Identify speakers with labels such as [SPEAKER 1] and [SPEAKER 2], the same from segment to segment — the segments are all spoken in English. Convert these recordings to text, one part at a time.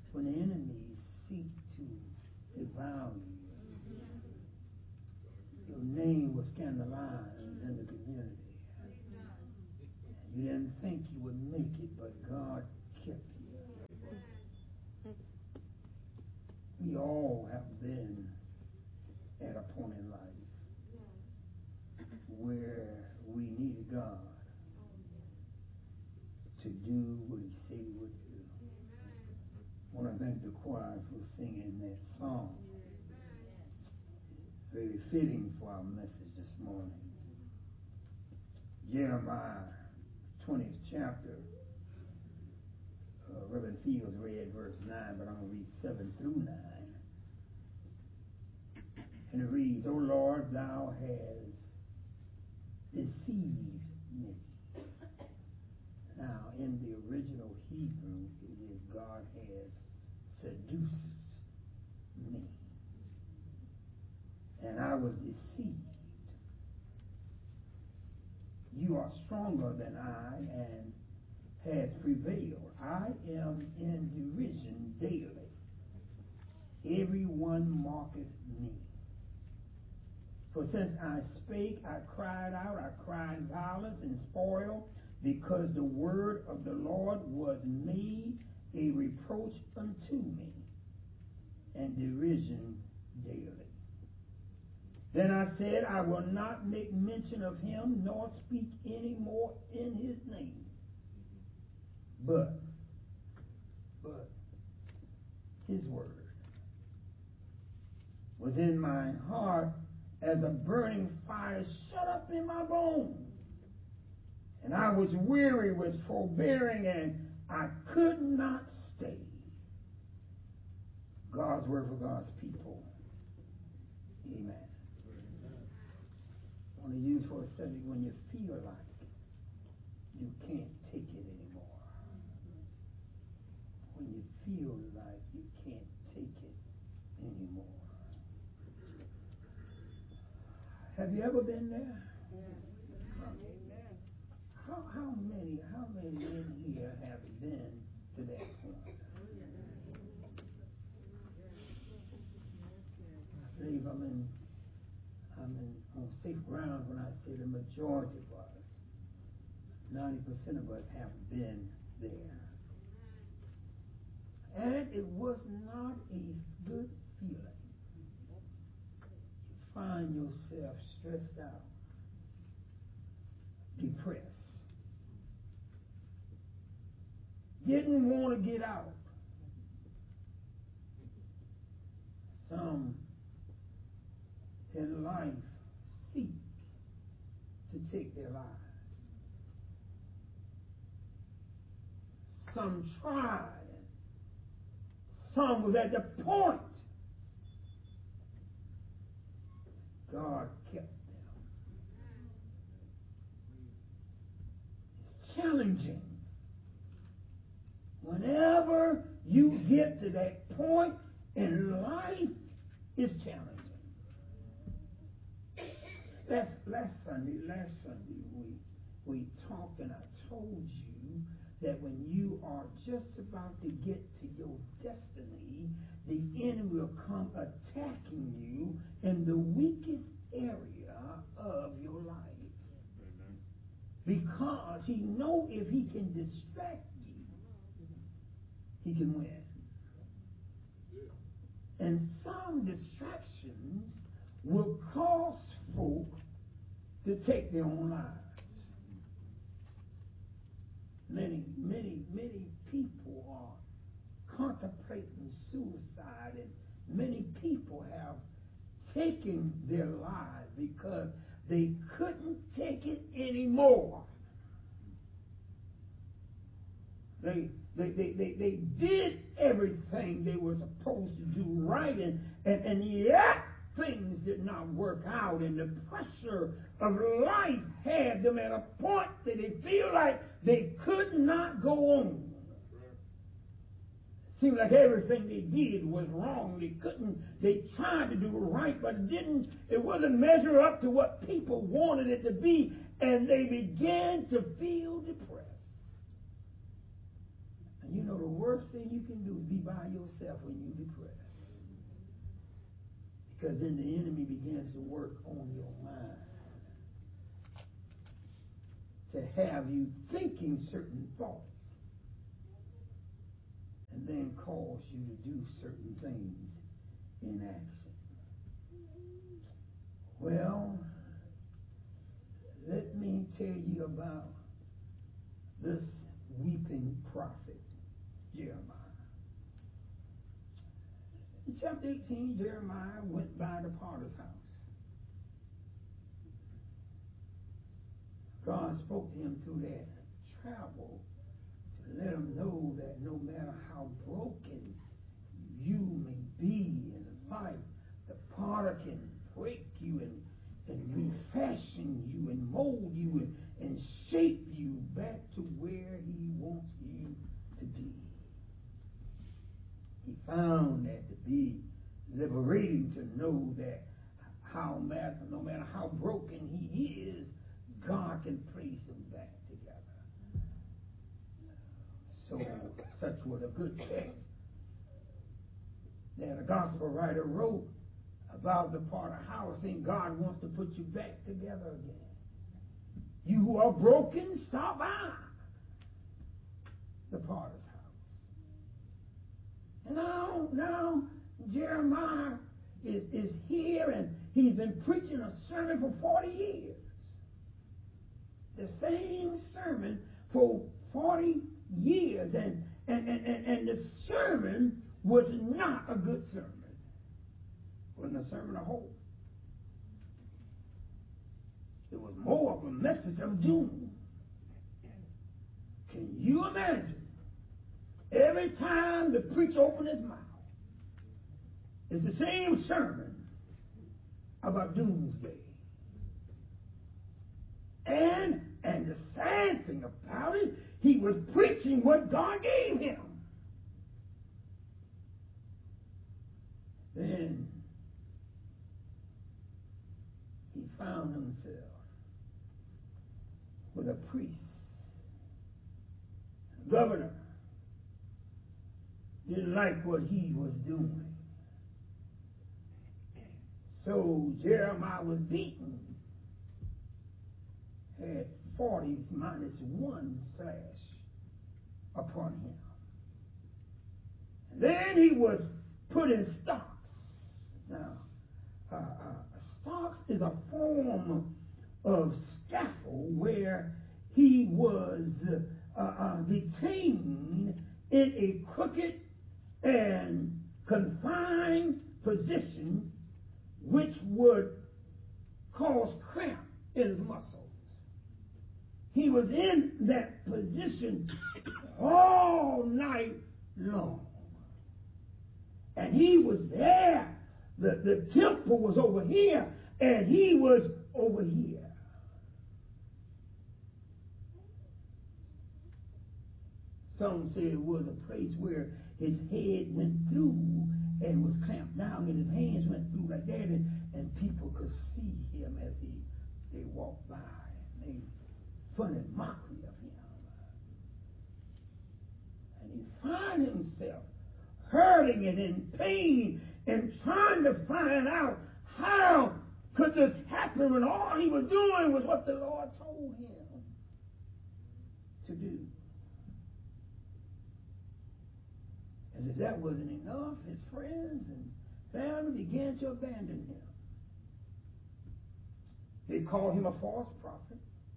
[SPEAKER 1] when the enemies seek to devour you. Your name was scandalized in the community. You didn't think you would make it, but God kept you. We all have been at a point in life where we needed God to do what he said he would do. I want to thank the choir for singing that song. Very fitting for our message this morning. Jeremiah 20th chapter. Reverend Fields read verse 9, but I'm going to read 7 through 9. And it reads, O Lord, thou hast deceived me. Now, in the original Hebrew, it is God has seduced me. And I was deceived. You are stronger than I and has prevailed. I am in derision daily. Everyone mocketh me. For since I spake, I cried out, I cried violence and spoil, because the word of the Lord was made a reproach unto me, and derision daily. Then I said, I will not make mention of him, nor speak any more in his name. But his word was in my heart as a burning fire shut up in my bones. And I was weary with forbearing, and I could not stay. God's word for God's people. Amen. I want to use for a subject when you feel like you can't take it anymore. When you feel like you can't take it anymore. Have you ever been there? How many in here have been to that point? I believe I'm on safe ground when I say the majority of us, 90% of us have been there. And it was not a good feeling. You find yourself stressed out, depressed, didn't want to get out. Some in life seek to take their lives. Some tried. Some was at the point. God kept them. It's challenging. Whenever you get to that point in life, it's challenging. Last Sunday, we talked, and I told you that when you are just about to get to your destiny, the enemy will come attacking you in the weakest area of your life. Amen. Because he knows if he can distract you, he can win. Yeah. And some distractions will cause folk to take their own lives. Many people are contemplating suicide, and many people have taken their lives because they couldn't take it anymore. They did everything they were supposed to do right, and yet things did not work out, and the pressure of life had them at a point that they feel like they could not go on. It seemed like everything they did was wrong. They tried to do right, but it wasn't measure up to what people wanted it to be, and they began to feel depressed. And you know the worst worst thing you can do is be by yourself when you're depressed. Because then the enemy begins to work on your mind to have you thinking certain thoughts and then cause you to do certain things in action. Well, let me tell you about this weeping prophet, Jeremiah. In chapter 18, Jeremiah went by the potter's house. God spoke to him through that travel to let him know that no matter how broken you may be in life, the potter can break you and refashion you and mold you and shape you back to where he wants you to be. He found that to be liberating to know that no matter how broken he is, God can place him back together. So such was a good text that a gospel writer wrote about the potter house, saying God wants to put you back together again. You who are broken, stop by the potter's house. And now Jeremiah is here, and he's been preaching a sermon for 40 years. The same sermon for 40 years, and the sermon was not a good sermon. It wasn't a sermon of hope. It was more of a message of doom. Can you imagine? Every time the preacher opened his mouth, it's the same sermon about doomsday. And the sad thing about it, he was preaching what God gave him. Then he found himself with a priest, a governor. Didn't like what he was doing. So Jeremiah was beaten. Had 40 minus 1 slash upon him. And then he was put in stocks. Now, stocks is a form of scaffold where he was detained in a crooked and confined position, which would cause cramp in his muscles. He was in that position all night long. And he was there. The temple was over here, and he was over here. Some say it was a place where his head went through and was clamped down, and his hands went through like that, and people could see him as they walked by, and they fun and mockery of him. And he found himself hurting and in pain and trying to find out how could this happen when all he was doing was what the Lord told him to do. And if that wasn't enough, his friends and family began to abandon him. They called him a false prophet.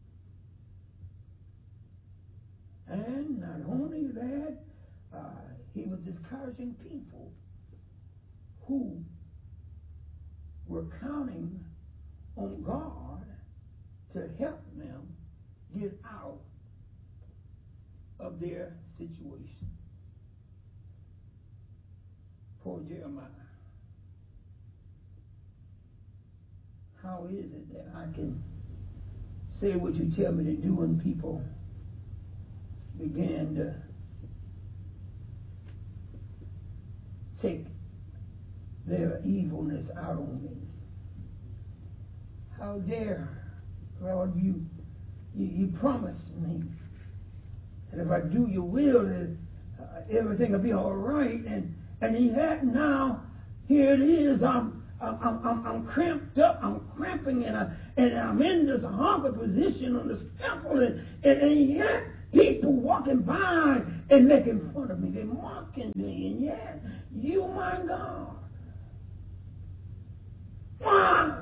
[SPEAKER 1] And not only that, he was discouraging people who were counting on God to help them get out of their situation. Poor Jeremiah. How is it that I can say what you tell me to do when people began to take their evilness out on me? How dare, Lord, you promised me that if I do your will, everything will be all right. And he had now, here it is, I'm cramped up, I'm cramping, and I'm in this humble position on the scaffold, and yet people walking by and making fun of me, they're mocking me, and yet you, my God, why?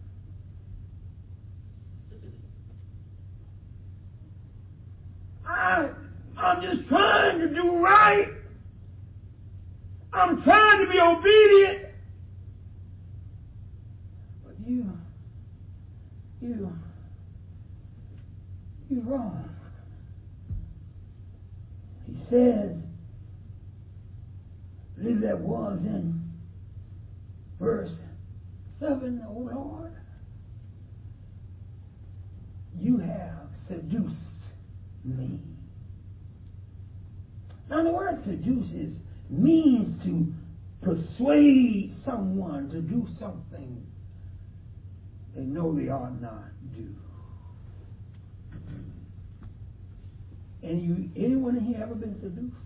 [SPEAKER 1] I'm just trying to do right. I'm trying to be obedient. But you're wrong. He says, I believe that was in verse 7, oh Lord, you have seduced me. Now the word seduce means to persuade someone to do something they know they ought not do. Anyone here ever been seduced?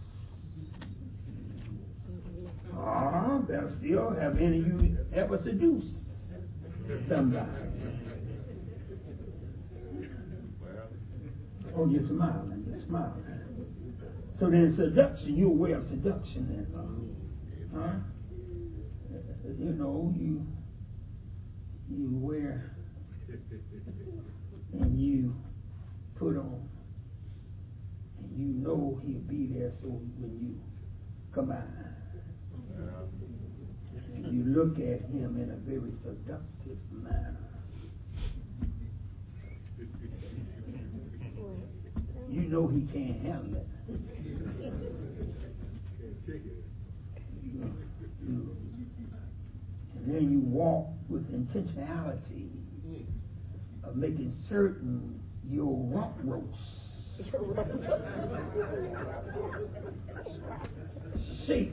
[SPEAKER 1] Better still, have any of you ever seduced somebody? Oh, you're smiling. So then seduction, you're aware of seduction then. You know, you wear and you put on. And you know he'll be there, so when you come out, you look at him in a very seductive manner. You know he can't handle it. And then you walk with intentionality of making certain your rump roast shakes.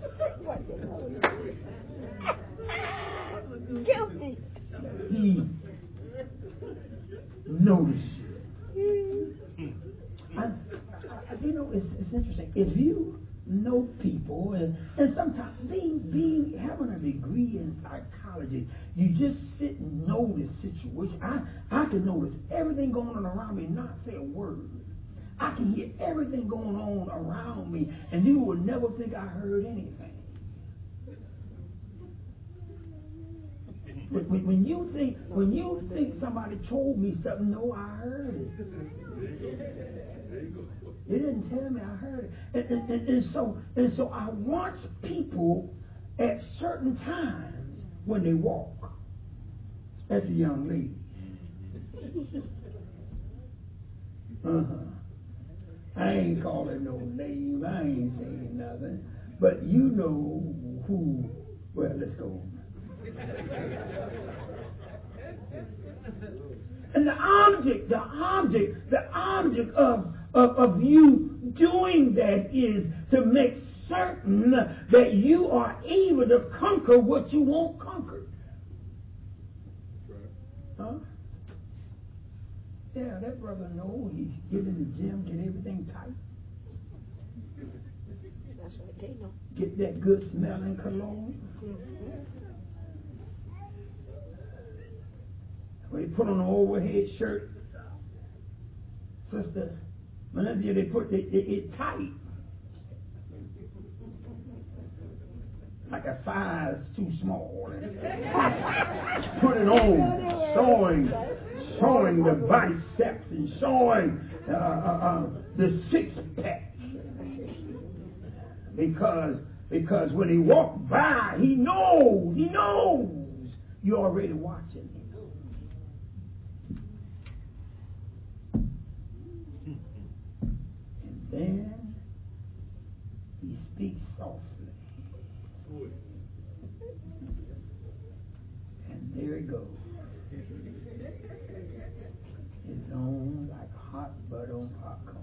[SPEAKER 2] Guilty.
[SPEAKER 1] He notices you. You know, it's interesting. If you know people, and sometimes having a degree in psychology, you just sit and notice situations. I can notice everything going on around me and not say a word. I can hear everything going on around me, and you would never think I heard anything. When you think somebody told me something, no, I heard it. They didn't tell me, I heard it. And so I watch people at certain times when they walk. That's a young lady. I ain't calling no name. I ain't saying nothing. But you know who. Well, let's go. And the object of you doing that is to make certain that you are able to conquer what you won't conquer. Huh? Yeah, that brother knows he's getting in the gym, get everything tight.
[SPEAKER 2] That's what they know.
[SPEAKER 1] Get that good smelling cologne. When they put on an overhead shirt, Sister Melinda, they put it tight. Like a size too small. Put it on, showing the biceps and showing the six-pack. Because when he walked by, he knows you're already watching him. And then he speaks softly. And there it goes. It's on like hot butter on popcorn.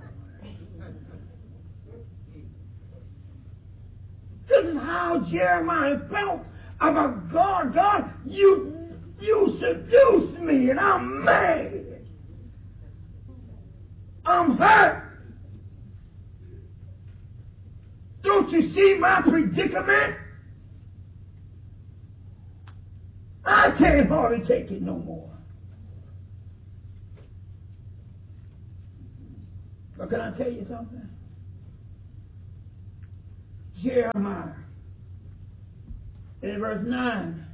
[SPEAKER 1] This is how Jeremiah felt about God. God, you seduced me, and I'm mad. I'm hurt. don't you see my predicament? I can't hardly take it no more. But can I tell you something? Jeremiah, in verse 9,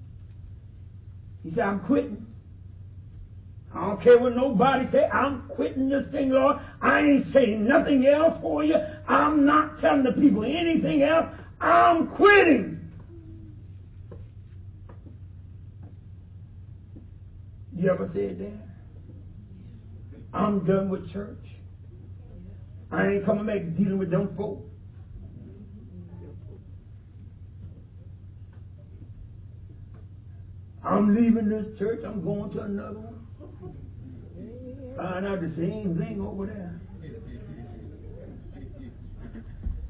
[SPEAKER 1] he said, I'm quitting. I don't care what nobody say. I'm quitting this thing, Lord. I ain't saying nothing else for you. I'm not telling the people anything else. I'm quitting. You ever said that? I'm done with church. I ain't coming back dealing with them folk. I'm leaving this church. I'm going to another one. Find out the same thing over there.